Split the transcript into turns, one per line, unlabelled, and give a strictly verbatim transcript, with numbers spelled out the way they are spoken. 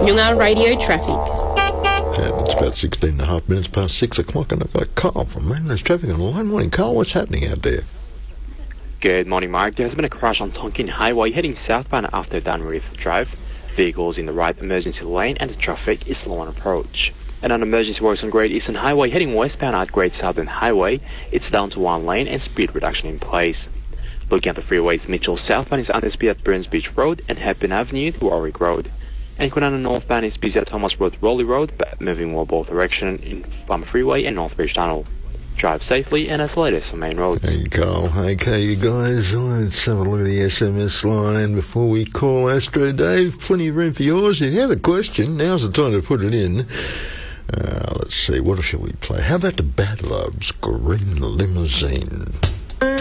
Noongar Radio Traffic.
And it's about sixteen and a half minutes past six o'clock, and I've got Carl from Mainland's Traffic on the line. Morning, Carl. What's happening out there?
Good morning, Mark. There has been a crash on Tonkin Highway heading southbound after Dunreef Drive. Vehicles in the right emergency lane and the traffic is slow on approach. And on emergency works on Great Eastern Highway heading westbound at Great Southern Highway, it's down to one lane and speed reduction in place. Looking at the freeways, Mitchell southbound is under speed at Burns Beach Road and Hepburn Avenue to Warwick Road. And Kwinana northbound is busy at Thomas Road, Rowley Road, but moving well both direction in Farmer Freeway and North Bridge Tunnel. Drive safely and as latest on Main Road.
Hey, Carl. Okay, you guys, let's have a look at the S M S line before we call Astro Dave. Plenty of room for yours. If you have a question, now's the time to put it in. Uh, let's see, what shall we play? How about the Bad Loves Green Limousine?